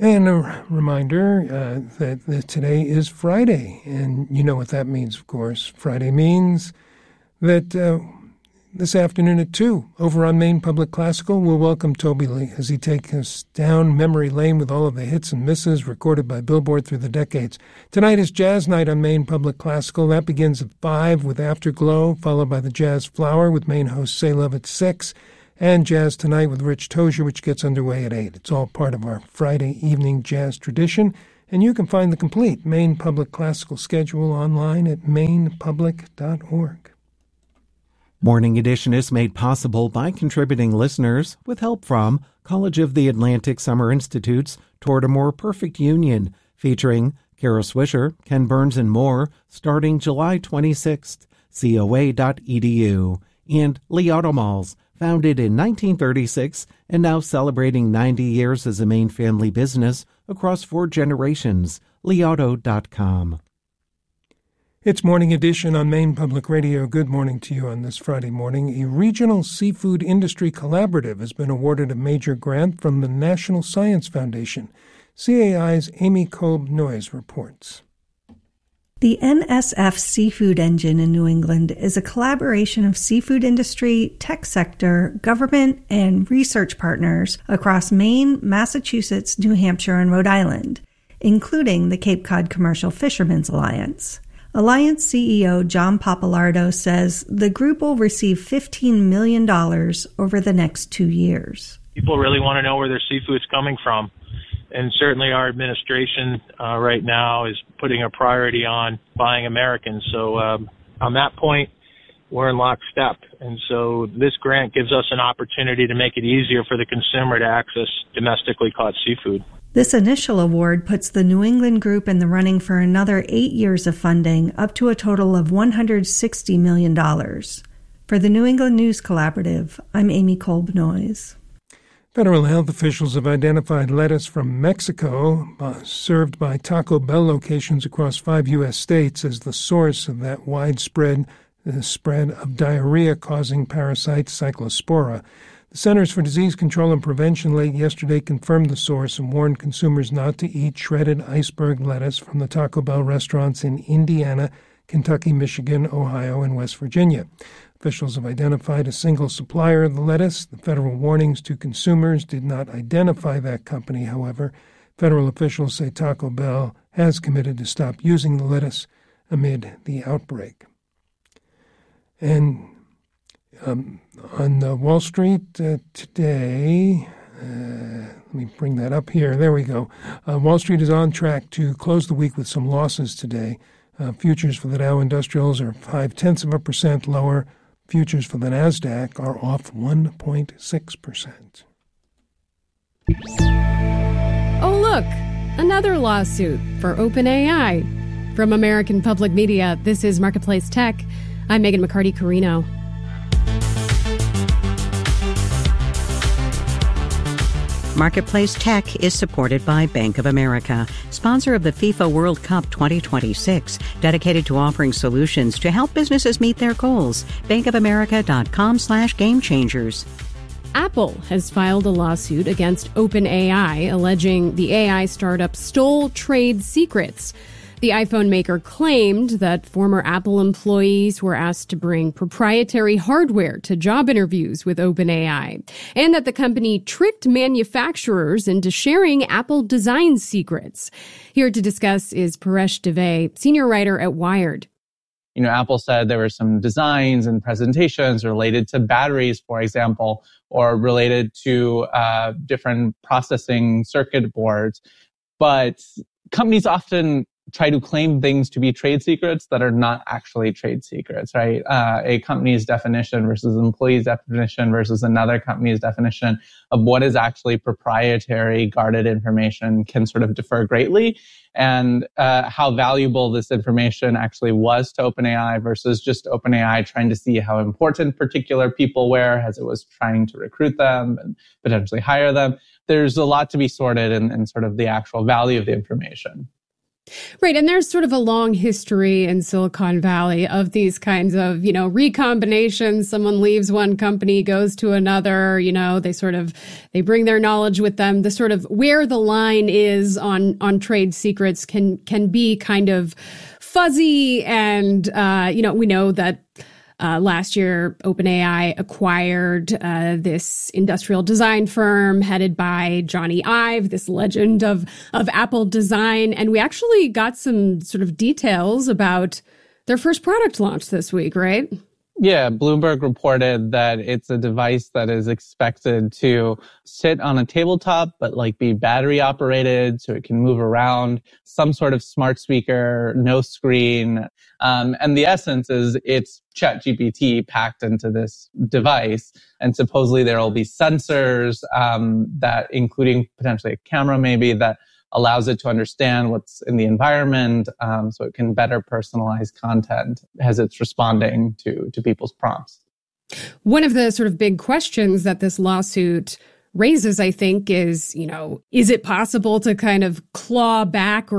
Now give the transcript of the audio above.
And a reminder that today is Friday, and you know what that means, of course. Friday means that this afternoon at 2, over on Maine Public Classical, we'll welcome Toby Lee as he takes us down memory lane with all of the hits and misses recorded by Billboard through the decades. Tonight is Jazz Night on Maine Public Classical. That begins at 5 with Afterglow, followed by the Jazz Flower with Maine host Say Love at 6. And Jazz Tonight with Rich Tozier, which gets underway at 8. It's all part of our Friday evening jazz tradition, and you can find the complete Maine Public Classical schedule online at mainepublic.org. Morning Edition is made possible by contributing listeners with help from College of the Atlantic Summer Institute's Toward a More Perfect Union, featuring Kara Swisher, Ken Burns, and more, starting July 26th, coa.edu, and Lee Automalls, founded in 1936 and now celebrating 90 years as a Maine family business across 4 generations. leeauto.com. It's Morning Edition on Maine Public Radio. Good morning to you on this Friday morning. A regional seafood industry collaborative has been awarded a major grant from the National Science Foundation. CAI's Amy Kolb-Noyes reports. The NSF Seafood Engine in New England is a collaboration of seafood industry, tech sector, government, and research partners across Maine, Massachusetts, New Hampshire, and Rhode Island, including the Cape Cod Commercial Fishermen's Alliance. Alliance CEO John Papalardo says the group will receive $15 million over the next 2 years. People really want to know where their seafood's coming from. And certainly our administration right now is putting a priority on buying American. So on that point, we're in lockstep. And so this grant gives us an opportunity to make it easier for the consumer to access domestically caught seafood. This initial award puts the New England group in the running for another 8 years of funding, up to a total of $160 million. For the New England News Collaborative, I'm Amy Kolb-Noyes. Federal health officials have identified lettuce from Mexico served by Taco Bell locations across 5 U.S. states as the source of that widespread spread of diarrhea-causing parasite Cyclospora. The Centers for Disease Control and Prevention late yesterday confirmed the source and warned consumers not to eat shredded iceberg lettuce from the Taco Bell restaurants in Indiana, Kentucky, Michigan, Ohio, and West Virginia. Officials have identified a single supplier of the lettuce. The federal warnings to consumers did not identify that company, however. Federal officials say Taco Bell has committed to stop using the lettuce amid the outbreak. And on Wall Street today, let me bring that up here. There we go. Wall Street is on track to close the week with some losses today. Futures for the Dow Industrials are 0.5% lower. Futures for the NASDAQ are off 1.6%. Oh, look, another lawsuit for OpenAI. From American Public Media, this is Marketplace Tech. I'm Megan McCarty-Carino. Marketplace Tech is supported by Bank of America, sponsor of the FIFA World Cup 2026, dedicated to offering solutions to help businesses meet their goals. bankofamerica.com/gamechangers. Apple has filed a lawsuit against OpenAI, alleging the AI startup stole trade secrets. The iPhone maker claimed that former Apple employees were asked to bring proprietary hardware to job interviews with OpenAI, and that the company tricked manufacturers into sharing Apple design secrets. Here to discuss is Paresh Dave, senior writer at Wired. Apple said there were some designs and presentations related to batteries, for example, or related to different processing circuit boards. But companies often try to claim things to be trade secrets that are not actually trade secrets, right? A company's definition versus an employee's definition versus another company's definition of what is actually proprietary guarded information can sort of differ greatly. And how valuable this information actually was to OpenAI versus just OpenAI trying to see how important particular people were as it was trying to recruit them and potentially hire them. There's a lot to be sorted in sort of the actual value of the information. Right. And there's sort of a long history in Silicon Valley of these kinds of, recombinations. Someone leaves one company, goes to another, they bring their knowledge with them. The sort of where the line is on trade secrets can be kind of fuzzy. And, we know that last year, OpenAI acquired this industrial design firm headed by Johnny Ive, this legend of Apple design. And we actually got some sort of details about their first product launch this week, right? Yeah, Bloomberg reported that it's a device that is expected to sit on a tabletop, but be battery operated so it can move around, some sort of smart speaker, no screen. And the essence is it's ChatGPT packed into this device. And supposedly there will be sensors that, including potentially a camera maybe, that allows it to understand what's in the environment, so it can better personalize content as it's responding to people's prompts. One of the sort of big questions that this lawsuit raises, I think, is it possible to kind of claw back or